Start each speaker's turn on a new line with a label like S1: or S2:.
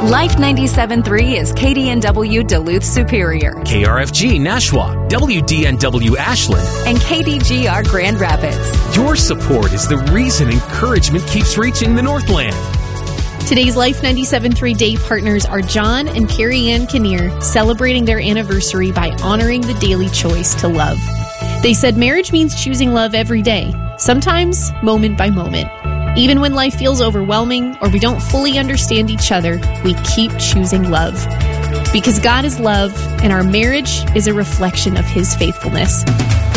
S1: Life 97.3 is KDNW Duluth Superior,
S2: KRFG Nashua, WDNW Ashland,
S1: and KDGR Grand Rapids.
S2: Your support is the reason encouragement keeps reaching the Northland.
S3: Today's Life 97.3 day partners are John and Carrie Ann Kinnear, celebrating their anniversary by honoring the daily choice to love. They said marriage means choosing love every day, sometimes moment by moment. Even when life feels overwhelming or we don't fully understand each other, we keep choosing love. Because God is love, and our marriage is a reflection of His faithfulness.